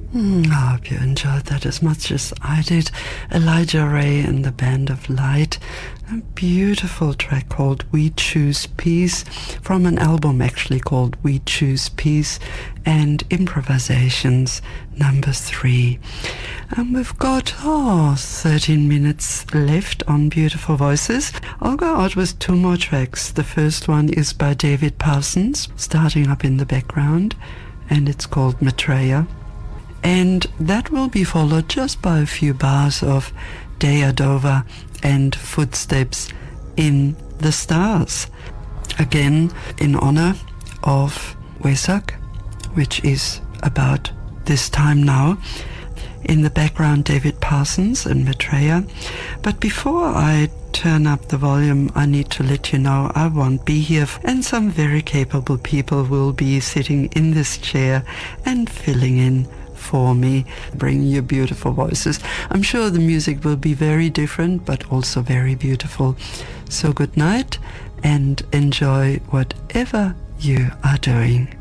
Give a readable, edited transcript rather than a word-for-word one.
I hope you enjoyed that as much as I did. Elijah Ray and the Band of Light. A beautiful track called We Choose Peace, from an album actually called We Choose Peace, and Improvisations number 3. And we've got 13 minutes left on Beautiful Voices. I'll go out with 2 more tracks. The first one is by David Parsons, starting up in the background, and it's called Maitreya. And that will be followed just by a few bars of Deyadova and Footsteps in the Stars. Again, in honor of Wesak, which is about this time now. In the background, David Parsons and Maitreya. But before I turn up the volume, I need to let you know I won't be here, and some very capable people will be sitting in this chair and filling in for me, bringing you beautiful voices. I'm sure the music will be very different, but also very beautiful. So good night and enjoy whatever you are doing.